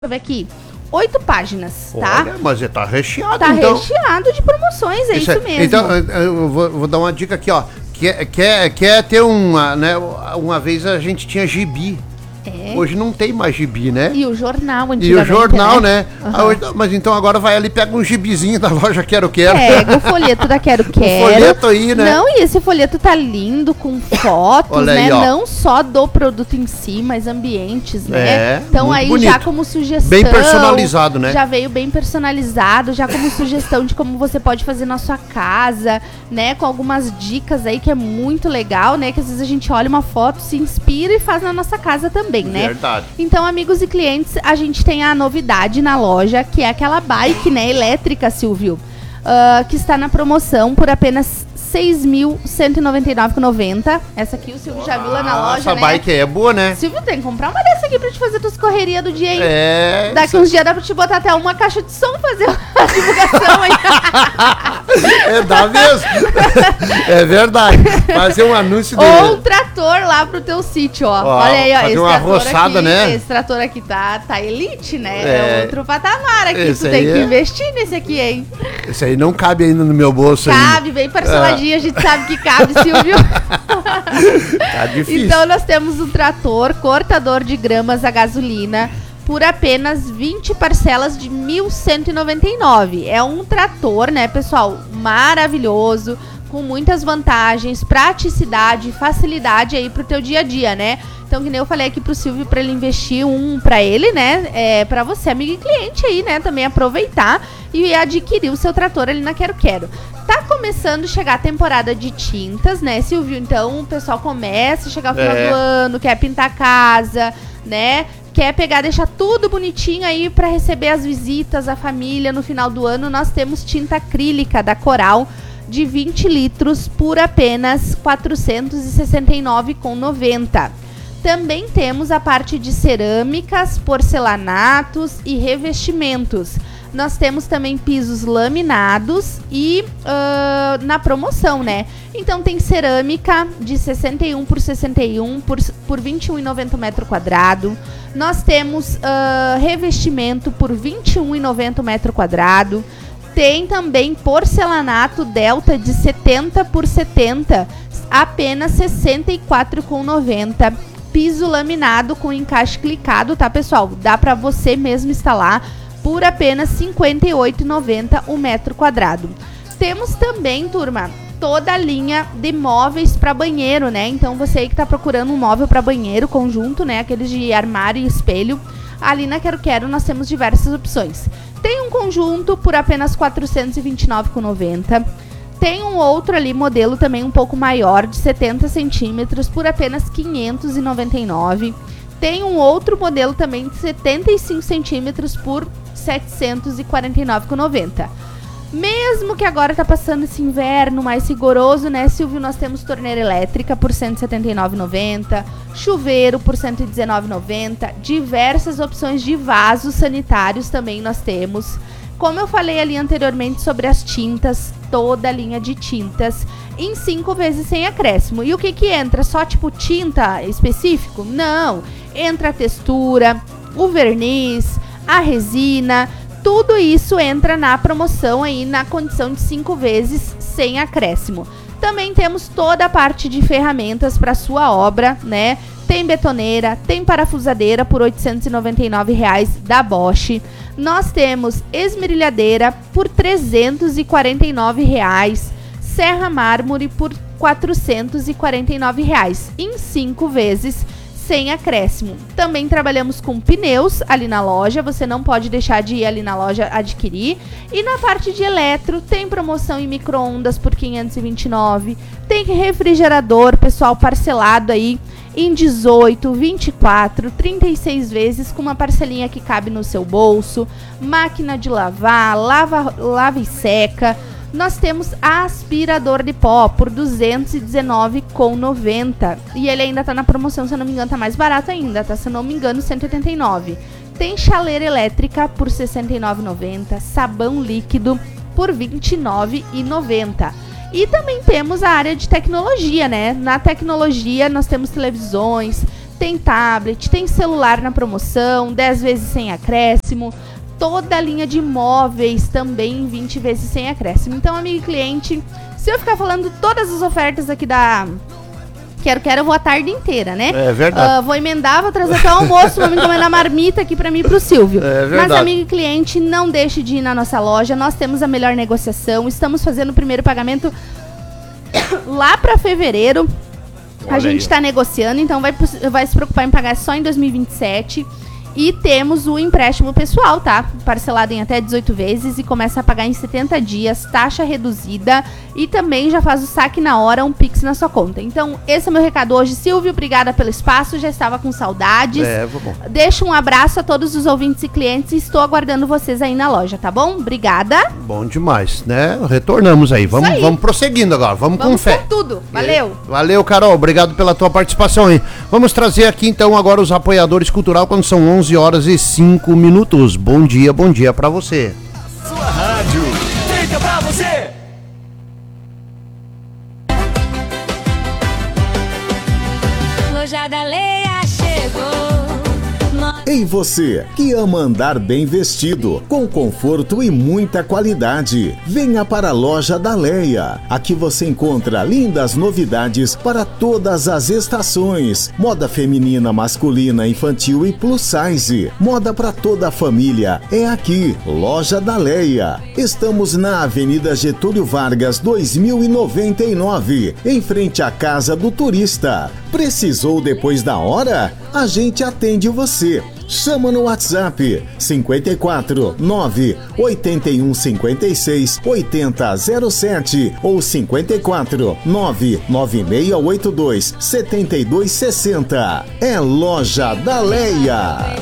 ver aqui, 8 páginas, tá? Olha, mas tá recheado, tá então. recheado de promoções, é isso mesmo. Então, eu vou dar uma dica aqui, ó. Quer ter uma, né? Uma vez a gente tinha gibi. É. Hoje não tem mais gibi, né? E o jornal, antigamente, E o jornal, né? Uhum. Hoje, mas então agora vai ali, pega um gibizinho da loja Quero. Pega o folheto da Quero. O folheto aí, né? Não, e esse folheto tá lindo, com fotos, Olha né? aí, ó. Não só do produto em si, mas ambientes, né? É, Então muito aí bonito. já como sugestão. Bem personalizado, né? Já veio bem personalizado, já como sugestão de como você pode fazer na sua casa, né? Com algumas dicas aí que é muito legal, né? Que às vezes a gente olha uma foto, se inspira e faz na nossa casa também, né? Verdade. Então, amigos e clientes, a gente tem a novidade na loja, que é aquela bike, né, elétrica, Silvio, que está na promoção por apenas R$ 6.199,90. Essa aqui o Silvio já viu lá na loja, essa né? bike aí é boa, né? Silvio, tem que comprar uma dessa aqui pra te fazer tuas correrias do dia, hein? É. Daqui uns dias dá pra te botar até uma caixa de som, fazer uma divulgação aí. Dá mesmo. É verdade. Fazer um anúncio Ou um trator lá pro teu sítio, ó. Olha aí, ó. Fazer uma roçada, aqui, né? Esse trator aqui tá elite, né? É. É outro patamar aqui. Esse Tu tem aí que é. investir nesse aqui, hein? Esse aí não cabe ainda no meu bolso. Cabe, bem parceladinho, a gente sabe que cabe, Silvio. Tá difícil. Então nós temos um trator cortador de gramas a gasolina por apenas 20 parcelas de R$ 1.199. É um trator, né, pessoal, maravilhoso, com muitas vantagens, praticidade, facilidade aí pro teu dia a dia, né? Então, que nem eu falei aqui pro Silvio pra ele investir pra ele, né? Pra você, amigo e cliente aí, né? Também aproveitar e adquirir o seu trator ali na Quero. Tá começando a chegar a temporada de tintas, né, Silvio? Então, o pessoal começa a chegar ao final do ano, quer pintar a casa, né? Quer pegar, deixar tudo bonitinho aí pra receber as visitas, a família no final do ano. Nós temos tinta acrílica da Coral de 20 litros por apenas R$ 469,90. Também temos a parte de cerâmicas, porcelanatos e revestimentos. Nós temos também pisos laminados e na promoção, né? Então tem cerâmica de 61 por 61 por R$ 21,90 metro quadrado. Nós temos revestimento por R$ 21,90 metro quadrado. Tem também porcelanato Delta de 70 por 70, apenas R$ 64,90. Piso laminado com encaixe clicado, tá, pessoal? Dá pra você mesmo instalar por apenas R$ 58,90 o metro quadrado. Temos também, turma, toda a linha de móveis para banheiro, né? Então você aí que tá procurando um móvel para banheiro conjunto, né? Aqueles de armário e espelho, ali na Quero nós temos diversas opções. Tem um conjunto por apenas R$ 429,90. Tem um outro ali, modelo também um pouco maior, de 70 centímetros, por apenas R$ 599. Tem um outro modelo também de 75 centímetros por R$ 749,90. Mesmo que agora tá passando esse inverno mais rigoroso, né, Silvio? Nós temos torneira elétrica por R$ 179,90, chuveiro por R$ 119,90, diversas opções de vasos sanitários também nós temos. Como eu falei ali anteriormente sobre as tintas, toda a linha de tintas em 5 vezes sem acréscimo. E o que entra? Só tipo tinta específico? Não. Entra a textura, o verniz, a resina, tudo isso entra na promoção aí na condição de 5 vezes sem acréscimo. Também temos toda a parte de ferramentas para sua obra, né? Tem betoneira, tem parafusadeira por R$ 899,00 da Bosch. Nós temos esmerilhadeira por R$ 349,00. Serra mármore por R$ 449,00 em 5 vezes sem acréscimo. Também trabalhamos com pneus ali na loja, você não pode deixar de ir ali na loja adquirir. E na parte de eletro, tem promoção em micro-ondas por R$ 529, tem refrigerador, pessoal, parcelado aí em 18, 24, 36 vezes com uma parcelinha que cabe no seu bolso, máquina de lavar, lava e seca. Nós temos aspirador de pó por R$ 219,90. E ele ainda tá na promoção, se eu não me engano, tá mais barato ainda, tá? Se eu não me engano, R$ 189. Tem chaleira elétrica por R$ 69,90. Sabão líquido por R$ 29,90. E também temos a área de tecnologia, né? Na tecnologia nós temos televisões, tem tablet, tem celular na promoção, 10 vezes sem acréscimo. Toda a linha de móveis também 20 vezes sem acréscimo. Então, amigo e cliente, se eu ficar falando todas as ofertas aqui da Quero, eu vou a tarde inteira, né? É verdade. Vou emendar, vou trazer até o almoço, vou me encomendar marmita aqui pra mim e pro Silvio. É verdade. Mas, amigo e cliente, não deixe de ir na nossa loja. Nós temos a melhor negociação. Estamos fazendo o primeiro pagamento lá pra fevereiro. Olha a gente aí. tá negociando, então vai se preocupar em pagar só em 2027. E temos o empréstimo pessoal, tá? Parcelado em até 18 vezes e começa a pagar em 70 dias, taxa reduzida. E também já faz o saque na hora, um Pix na sua conta. Então, esse é o meu recado hoje. Silvio, obrigada pelo espaço, já estava com saudades. Bom. Deixo um abraço a todos os ouvintes e clientes e estou aguardando vocês aí na loja, tá bom? Obrigada. Bom demais, né? Retornamos aí. Vamos prosseguindo agora, vamos com fé. Com tudo. Valeu. Valeu, Carol. Obrigado pela tua participação aí. Vamos trazer aqui então agora os apoiadores cultural quando são 11 horas e 5 minutos. Bom dia pra você. Sua rádio, feita pra você. Loja da Leia chegou. Ei você, que ama andar bem vestido, com conforto e muita qualidade. Venha para a Loja da Leia. Aqui você encontra lindas novidades para todas as estações. Moda feminina, masculina, infantil e plus size. Moda para toda a família. É aqui, Loja da Leia. Estamos na Avenida Getúlio Vargas, 2099, em frente à Casa do Turista. Precisou depois da hora? A gente atende você. Chama no WhatsApp 54 9 81 56 8007 ou 54 9 9682 7260. É Loja da Leia.